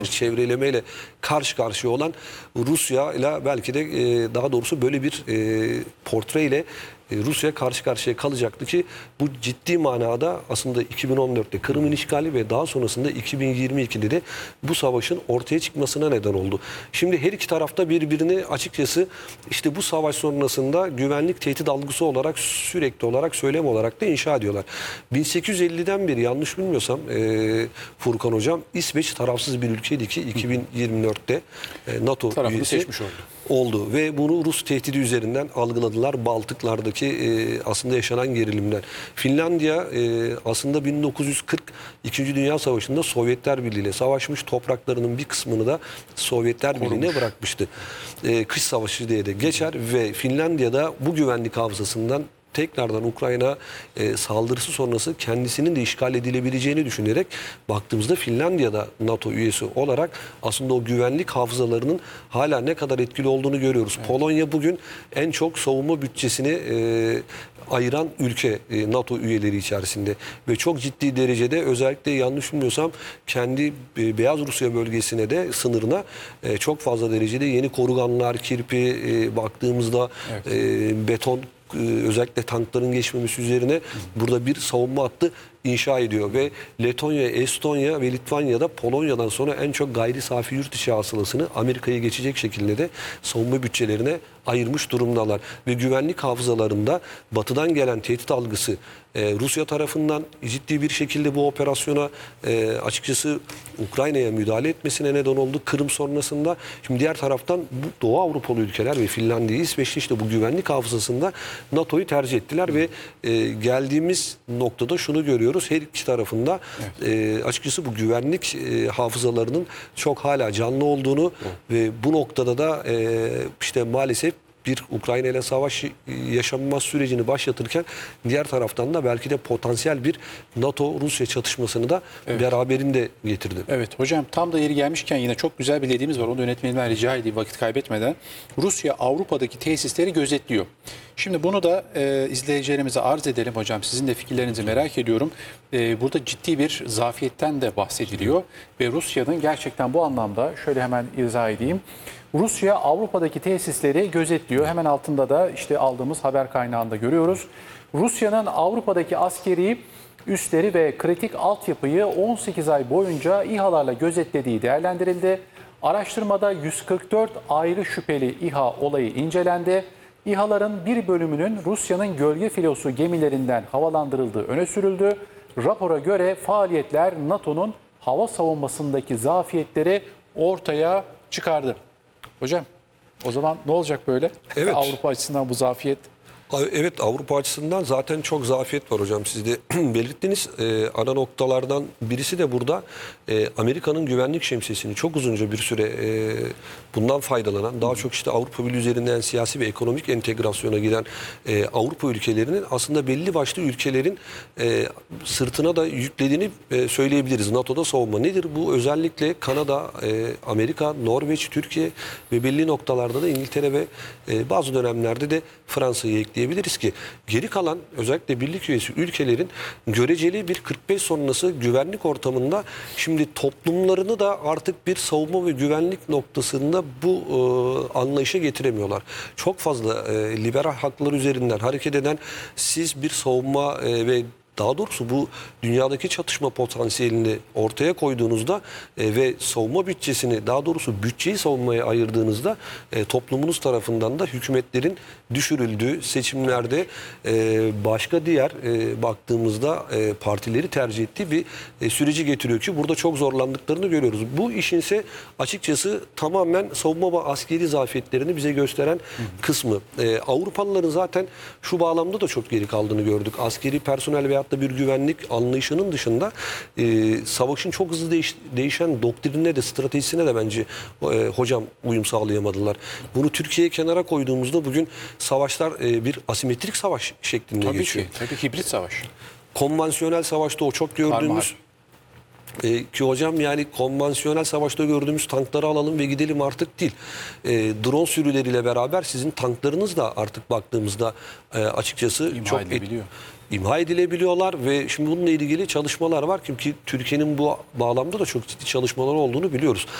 çevrelemeyle karşı karşıya olan Rusya ile belki de daha doğrusu böyle bir portreyle Rusya karşı karşıya kalacaktı ki bu ciddi manada aslında 2014'te Kırım'ın işgali ve daha sonrasında 2022'de de bu savaşın ortaya çıkmasına neden oldu. Şimdi her iki tarafta birbirini açıkçası işte bu savaş sonrasında güvenlik tehdit algısı olarak sürekli olarak söylem olarak da inşa ediyorlar. 1850'den beri yanlış bilmiyorsam Furkan Hocam İsveç tarafsız bir ülkeydi ki 2024'te NATO üyesi seçmiş oldu. Ve bunu Rus tehdidi üzerinden algıladılar. Baltıklardaki aslında yaşanan gerilimler. Finlandiya aslında 1940 İkinci Dünya Savaşı'nda Sovyetler Birliği ile savaşmış, topraklarının bir kısmını da Sovyetler Birliği'ne bırakmıştı. Kış Savaşı diye de geçer ve Finlandiya'da bu güvenlik hafızasından tekrardan Ukrayna saldırısı sonrası kendisinin de işgal edilebileceğini düşünerek baktığımızda Finlandiya'da NATO üyesi olarak aslında o güvenlik hafızalarının hala ne kadar etkili olduğunu görüyoruz. Evet. Polonya bugün en çok savunma bütçesini ayıran ülke NATO üyeleri içerisinde ve çok ciddi derecede özellikle yanlış bilmiyorsam kendi Beyaz Rusya bölgesine de sınırına çok fazla derecede yeni koruganlar, kirpi baktığımızda beton özellikle tankların geçmemesi üzerine burada bir savunma hattı inşa ediyor ve Letonya, Estonya ve Litvanya'da Polonya'dan sonra en çok gayri safi yurt içi hasılasını Amerika'ya geçecek şekilde de savunma bütçelerine ayırmış durumdalar. Ve güvenlik hafızalarında batıdan gelen tehdit algısı Rusya tarafından ciddi bir şekilde bu operasyona açıkçası Ukrayna'ya müdahale etmesine neden oldu Kırım sonrasında. Şimdi diğer taraftan bu Doğu Avrupalı ülkeler ve Finlandiya, İsveç'te işte bu güvenlik hafızasında NATO'yu tercih ettiler ve geldiğimiz noktada şunu görüyoruz. Her iki tarafında açıkçası bu güvenlik hafızalarının çok hala canlı olduğunu ve bu noktada da işte maalesef bir Ukrayna ile savaş yaşanma sürecini başlatırken diğer taraftan da belki de potansiyel bir NATO-Rusya çatışmasını da beraberinde getirdi. Evet hocam, tam da yeri gelmişken yine çok güzel bir dediğimiz var. Onu yönetmenimden rica edeyim vakit kaybetmeden. Rusya Avrupa'daki tesisleri gözetliyor. Şimdi bunu da izleyicilerimize arz edelim hocam. Sizin de fikirlerinizi merak ediyorum. Burada ciddi bir zafiyetten de bahsediliyor. Ve Rusya'nın gerçekten bu anlamda şöyle hemen izah edeyim. Rusya Avrupa'daki tesisleri gözetliyor. Hemen altında da işte aldığımız haber kaynağında görüyoruz. Rusya'nın Avrupa'daki askeri üsleri ve kritik altyapıyı 18 ay boyunca İHA'larla gözetlediği değerlendirildi. Araştırmada 144 ayrı şüpheli İHA olayı incelendi. İHA'ların bir bölümünün Rusya'nın gölge filosu gemilerinden havalandırıldığı öne sürüldü. Rapora göre faaliyetler NATO'nun hava savunmasındaki zafiyetleri ortaya çıkardı. Hocam o zaman ne olacak böyle? Evet. Avrupa açısından bu zafiyet. Evet, Avrupa açısından zaten çok zafiyet var hocam. Siz de belirttiniz. Ana noktalardan birisi de burada Amerika'nın güvenlik şemsiyesini çok uzunca bir süre bundan faydalanan, daha çok işte Avrupa Birliği üzerinden siyasi ve ekonomik entegrasyona giden Avrupa ülkelerinin aslında belli başlı ülkelerin sırtına da yüklediğini söyleyebiliriz. NATO'da savunma nedir? Bu özellikle Kanada, Amerika, Norveç, Türkiye ve belli noktalarda da İngiltere ve bazı dönemlerde de Fransa'yı ekleyebiliriz ki geri kalan özellikle birlik üyesi ülkelerin göreceli bir 45 sonrası güvenlik ortamında şimdi toplumlarını da artık bir savunma ve güvenlik noktasında bu anlayışa getiremiyorlar. Çok fazla liberal haklar üzerinden hareket eden siz bir savunma ve daha doğrusu bu dünyadaki çatışma potansiyelini ortaya koyduğunuzda ve savunma bütçesini, daha doğrusu bütçeyi savunmaya ayırdığınızda toplumunuz tarafından da hükümetlerin düşürüldüğü, seçimlerde başka diğer baktığımızda partileri tercih ettiği bir süreci getiriyor ki burada çok zorlandıklarını görüyoruz. Bu işin ise açıkçası tamamen savunma ve askeri zafiyetlerini bize gösteren kısmı. Avrupalıların zaten şu bağlamda da çok geri kaldığını gördük. Askeri personel veyahut da bir güvenlik anlayışının dışında savaşın çok hızlı değişen doktrinine de stratejisine de bence hocam uyum sağlayamadılar. Bunu Türkiye'ye kenara koyduğumuzda bugün savaşlar bir asimetrik savaş şeklinde geçiyor. Tabii ki hibrit savaş. Konvansiyonel savaşta o çok gördüğümüz Ki hocam yani konvansiyonel savaşta gördüğümüz tankları alalım ve gidelim artık değil. Drone sürüleriyle beraber sizin tanklarınız da artık baktığımızda açıkçası İmha edilebiliyor. İmha edilebiliyorlar ve şimdi bununla ilgili çalışmalar var ki Türkiye'nin bu bağlamda da çok ciddi çalışmalar olduğunu biliyoruz.